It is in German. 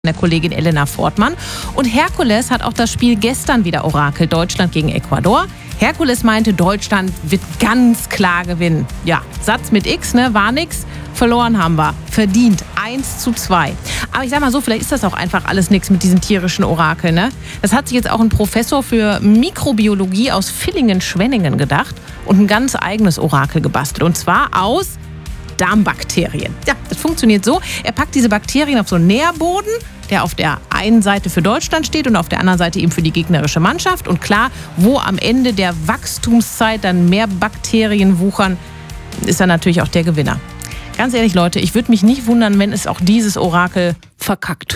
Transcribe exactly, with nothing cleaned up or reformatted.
der Kollegin Elena Fortmann. Und Herkules hat auch das Spiel gestern wieder orakelt, Deutschland gegen Ecuador. Herkules meinte, Deutschland wird ganz klar gewinnen. Ja, Satz mit X, ne, war nix. Verloren haben wir. Verdient. eins zu zwei. Aber ich sag mal so, vielleicht ist das auch einfach alles nichts mit diesen tierischen Orakeln, ne? Das hat sich jetzt auch ein Professor für Mikrobiologie aus Villingen-Schwenningen gedacht und ein ganz eigenes Orakel gebastelt. Und zwar aus Darmbakterien. Ja, das funktioniert so. Er packt diese Bakterien auf so einen Nährboden, der auf der einen Seite für Deutschland steht und auf der anderen Seite eben für die gegnerische Mannschaft. Und klar, wo am Ende der Wachstumszeit dann mehr Bakterien wuchern, ist dann natürlich auch der Gewinner. Ganz ehrlich, Leute, ich würde mich nicht wundern, wenn es auch dieses Orakel verkackt.